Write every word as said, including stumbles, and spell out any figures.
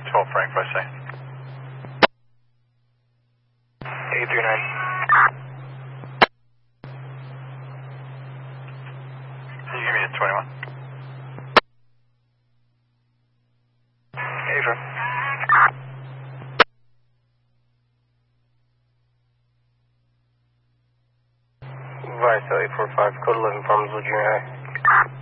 twelve Frank, I say. eight three nine. Can you give me a twenty-one? eight four. Vice eight four five, code eleven, Palmsville Junior High.